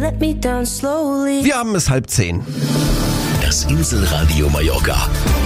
Let me down slowly. Wir haben es 9:30. Das Inselradio Mallorca.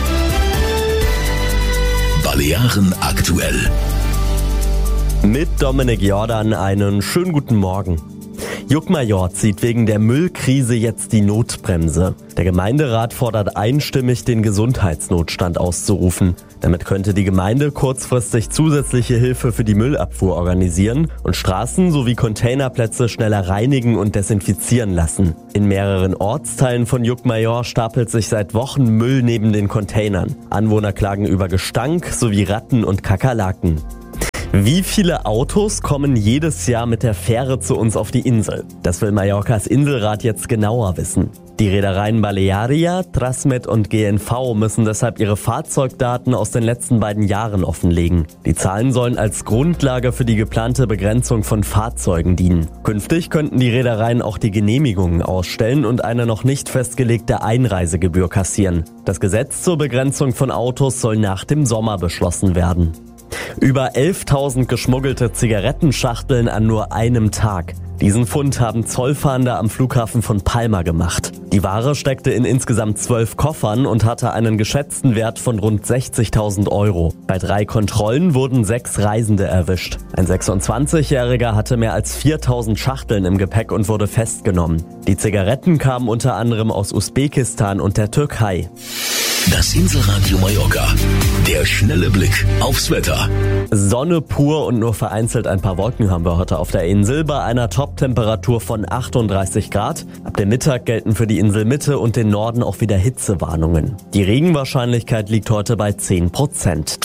Balearen aktuell. Mit Dominik Jordan einen schönen guten Morgen. Juckmajor zieht wegen der Müllkrise jetzt die Notbremse. Der Gemeinderat fordert einstimmig, den Gesundheitsnotstand auszurufen. Damit könnte die Gemeinde kurzfristig zusätzliche Hilfe für die Müllabfuhr organisieren und Straßen sowie Containerplätze schneller reinigen und desinfizieren lassen. In mehreren Ortsteilen von Juckmajor stapelt sich seit Wochen Müll neben den Containern. Anwohner klagen über Gestank sowie Ratten und Kakerlaken. Wie viele Autos kommen jedes Jahr mit der Fähre zu uns auf die Insel? Das will Mallorcas Inselrat jetzt genauer wissen. Die Reedereien Balearia, Trasmed und GNV müssen deshalb ihre Fahrzeugdaten aus den letzten beiden Jahren offenlegen. Die Zahlen sollen als Grundlage für die geplante Begrenzung von Fahrzeugen dienen. Künftig könnten die Reedereien auch die Genehmigungen ausstellen und eine noch nicht festgelegte Einreisegebühr kassieren. Das Gesetz zur Begrenzung von Autos soll nach dem Sommer beschlossen werden. Über 11.000 geschmuggelte Zigarettenschachteln an nur einem Tag. Diesen Fund haben Zollfahnder am Flughafen von Palma gemacht. Die Ware steckte in insgesamt 12 Koffern und hatte einen geschätzten Wert von rund 60.000 Euro. Bei 3 Kontrollen wurden 6 Reisende erwischt. Ein 26-Jähriger hatte mehr als 4.000 Schachteln im Gepäck und wurde festgenommen. Die Zigaretten kamen unter anderem aus Usbekistan und der Türkei. Das Inselradio Mallorca. Der schnelle Blick aufs Wetter. Sonne pur und nur vereinzelt ein paar Wolken haben wir heute auf der Insel bei einer Top-Temperatur von 38 Grad. Ab dem Mittag gelten für die Inselmitte und den Norden auch wieder Hitzewarnungen. Die Regenwahrscheinlichkeit liegt heute bei 10%.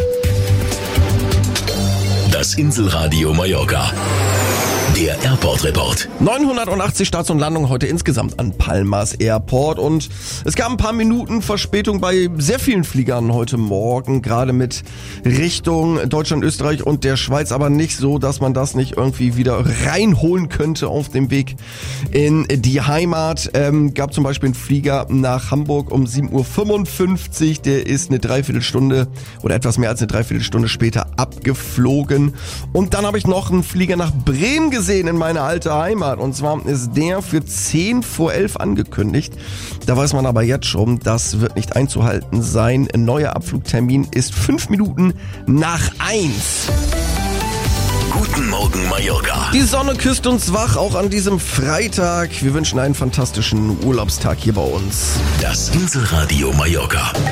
Das Inselradio Mallorca. Der Airport-Report. 980 Starts und Landungen heute insgesamt an Palmas Airport und es gab ein paar Minuten Verspätung bei sehr vielen Fliegern heute Morgen, gerade mit Richtung Deutschland, Österreich und der Schweiz, aber nicht so, dass man das nicht irgendwie wieder reinholen könnte auf dem Weg in die Heimat. Gab zum Beispiel einen Flieger nach Hamburg um 7.55 Uhr, der ist eine Dreiviertelstunde oder etwas mehr als eine Dreiviertelstunde später abgeflogen. Und dann habe ich noch einen Flieger nach Bremen gesehen in meine alte Heimat. Und zwar ist der für 10 vor 11 angekündigt. Da weiß man aber jetzt schon, das wird nicht einzuhalten sein. Ein neuer Abflugtermin ist 5 Minuten nach 1. Guten Morgen Mallorca. Die Sonne küsst uns wach, auch an diesem Freitag. Wir wünschen einen fantastischen Urlaubstag hier bei uns. Das Inselradio Mallorca.